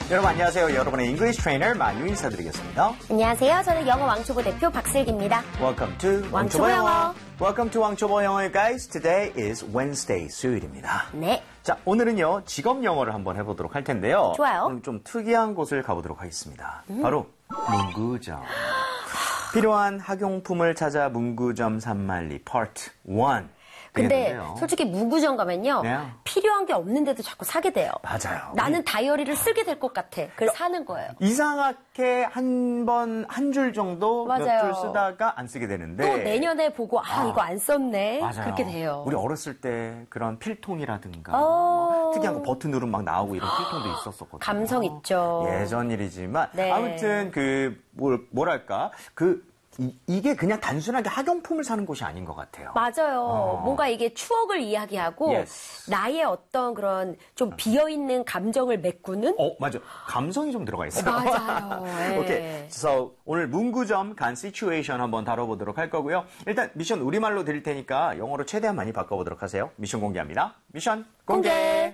여러분 안녕하세요. 여러분의 English Trainer 만유 인사드리겠습니다. 안녕하세요. 저는 영어 왕초보 대표 박슬기입니다. Welcome to 왕초보 영어. Welcome to 왕초보 영어, guys. Today is Wednesday, 수요일입니다. 네. 자, 오늘은요 직업 영어를 한번 해보도록 할 텐데요. 좋아요. 오늘 좀 특이한 곳을 가보도록 하겠습니다. 바로 문구점. 필요한 학용품을 찾아 문구점 산만리 Part 1. 근데 되겠는데요. 솔직히 문구점 가면요. 네. 필요한 게 없는데도 자꾸 사게 돼요. 맞아요. 나는 다이어리를 쓰게 될 것 같아. 그래서 사는 거예요. 이상하게 한 줄 정도 몇 맞아요. 줄 쓰다가 안 쓰게 되는데 또 내년에 보고 이거 안 썼네. 맞아요. 그렇게 돼요. 우리 어렸을 때 그런 필통이라든가 어. 특이한 거 버튼 누르면 막 나오고 이런 필통도 있었었거든요. 감성 있죠. 예전 일이지만 네. 아무튼 뭐랄까 이게 그냥 단순하게 학용품을 사는 곳이 아닌 것 같아요. 맞아요. 뭔가 이게 추억을 이야기하고 Yes. 나의 어떤 그런 좀 비어있는 감정을 메꾸는 맞아. 감성이 좀 들어가 있어요. 맞아요. 예. 오케이. So, 오늘 문구점 간 시츄에이션 한번 다뤄보도록 할 거고요. 일단 미션 우리말로 드릴 테니까 영어로 최대한 많이 바꿔보도록 하세요. 미션 공개합니다. 미션 공개.